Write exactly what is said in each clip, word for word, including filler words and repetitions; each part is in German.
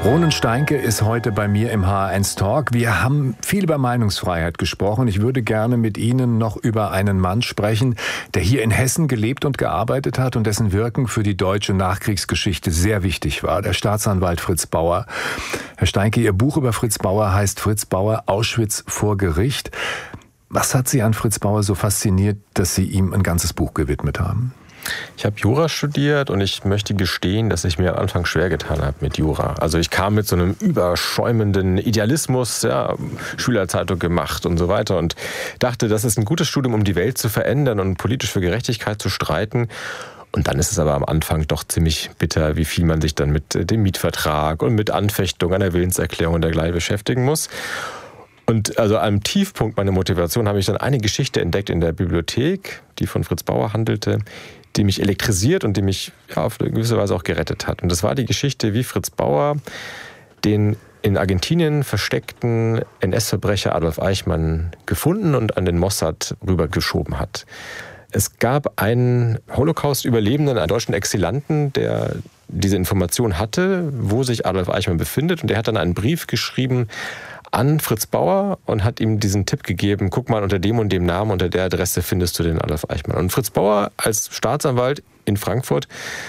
Ronen Steinke ist heute bei mir im H R eins Talk. Wir haben viel über Meinungsfreiheit gesprochen. Ich würde gerne mit Ihnen noch über einen Mann sprechen, der hier in Hessen gelebt und gearbeitet hat und dessen Wirken für die deutsche Nachkriegsgeschichte sehr wichtig war, der Staatsanwalt Fritz Bauer. Herr Steinke, Ihr Buch über Fritz Bauer heißt Fritz Bauer, Auschwitz vor Gericht. Was hat Sie an Fritz Bauer so fasziniert, dass Sie ihm ein ganzes Buch gewidmet haben? Ich habe Jura studiert und ich möchte gestehen, dass ich mir am Anfang schwer getan habe mit Jura. Also ich kam mit so einem überschäumenden Idealismus, ja, Schülerzeitung gemacht und so weiter und dachte, das ist ein gutes Studium, um die Welt zu verändern und politisch für Gerechtigkeit zu streiten. Und dann ist es aber am Anfang doch ziemlich bitter, wie viel man sich dann mit dem Mietvertrag und mit Anfechtung einer Willenserklärung und dergleichen beschäftigen muss. Und also am Tiefpunkt meiner Motivation habe ich dann eine Geschichte entdeckt in der Bibliothek, die von Fritz Bauer handelte, die mich elektrisiert und die mich ja, auf eine gewisse Weise auch gerettet hat. Und das war die Geschichte, wie Fritz Bauer den in Argentinien versteckten N S-Verbrecher Adolf Eichmann gefunden und an den Mossad rübergeschoben hat. Es gab einen Holocaust-Überlebenden, einen deutschen Exilanten, der diese Information hatte, wo sich Adolf Eichmann befindet. Und der hat dann einen Brief geschrieben an Fritz Bauer und hat ihm diesen Tipp gegeben, guck mal, unter dem und dem Namen, unter der Adresse findest du den Adolf Eichmann. Und Fritz Bauer als Staatsanwalt in Frankfurt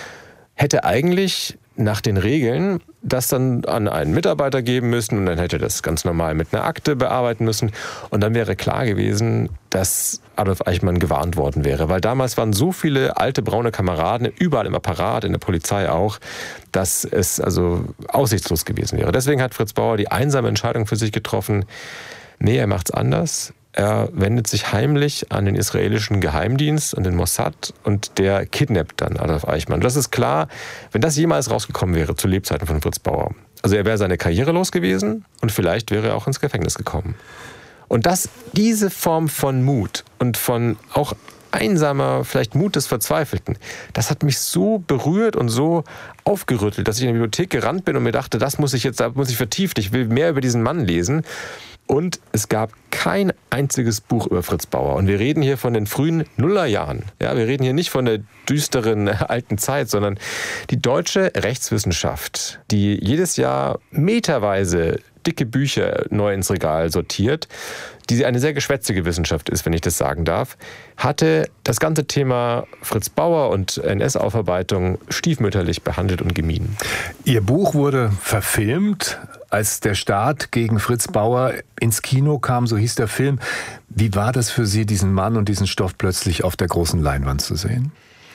hätte eigentlich nach den Regeln das dann an einen Mitarbeiter geben müssen und dann hätte das ganz normal mit einer Akte bearbeiten müssen und dann wäre klar gewesen, dass Adolf Eichmann gewarnt worden wäre, weil damals waren so viele alte braune Kameraden überall im Apparat, in der Polizei auch, dass es also aussichtslos gewesen wäre. Deswegen hat Fritz Bauer die einsame Entscheidung für sich getroffen, nee, er macht's anders. Er wendet sich heimlich an den israelischen Geheimdienst, an den Mossad und der kidnappt dann Adolf Eichmann. Das ist klar, wenn das jemals rausgekommen wäre zu Lebzeiten von Fritz Bauer. Also er wäre seine Karriere los gewesen und vielleicht wäre er auch ins Gefängnis gekommen. Und dass diese Form von Mut und von auch einsamer, vielleicht Mut des Verzweifelten, das hat mich so berührt und so aufgerüttelt, dass ich in die Bibliothek gerannt bin und mir dachte, das muss ich jetzt, da muss ich vertieft, ich will mehr über diesen Mann lesen. Und es gab kein einziges Buch über Fritz Bauer. Und wir reden hier von den frühen Nullerjahren. Ja, wir reden hier nicht von der düsteren alten Zeit, sondern die deutsche Rechtswissenschaft, die jedes Jahr meterweise dicke Bücher neu ins Regal sortiert, die eine sehr geschwätzige Wissenschaft ist, wenn ich das sagen darf, hatte das ganze Thema Fritz Bauer und N S-Aufarbeitung stiefmütterlich behandelt und gemieden. Ihr Buch wurde verfilmt, als der Staat gegen Fritz Bauer ins Kino kam, so hieß der Film. Wie war das für Sie, diesen Mann und diesen Stoff plötzlich auf der großen Leinwand zu sehen?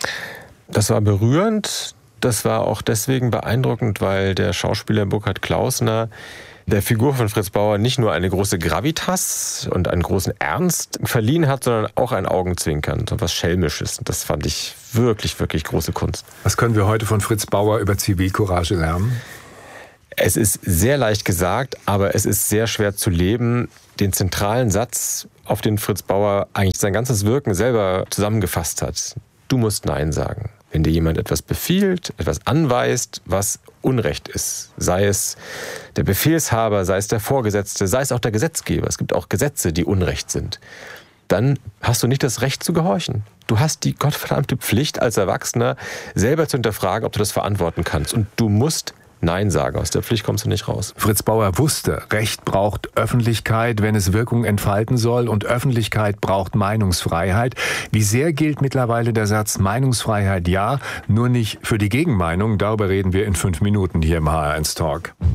Das war berührend. Das war auch deswegen beeindruckend, weil der Schauspieler Burkhard Klausner der Figur von Fritz Bauer nicht nur eine große Gravitas und einen großen Ernst verliehen hat, sondern auch ein Augenzwinkern, so was Schelmisches. Das fand ich wirklich, wirklich große Kunst. Was können wir heute von Fritz Bauer über Zivilcourage lernen? Es ist sehr leicht gesagt, aber es ist sehr schwer zu leben. Den zentralen Satz, auf den Fritz Bauer eigentlich sein ganzes Wirken selber zusammengefasst hat. Du musst Nein sagen. Wenn dir jemand etwas befiehlt, etwas anweist, was Unrecht ist, sei es der Befehlshaber, sei es der Vorgesetzte, sei es auch der Gesetzgeber, es gibt auch Gesetze, die Unrecht sind, dann hast du nicht das Recht zu gehorchen. Du hast die gottverdammte Pflicht als Erwachsener, selber zu hinterfragen, ob du das verantworten kannst. Und du musst Nein sagen. Aus der Pflicht kommst du nicht raus. Fritz Bauer wusste, Recht braucht Öffentlichkeit, wenn es Wirkung entfalten soll, und Öffentlichkeit braucht Meinungsfreiheit. Wie sehr gilt mittlerweile der Satz Meinungsfreiheit ja, nur nicht für die Gegenmeinung? Darüber reden wir in fünf Minuten hier im H R eins Talk.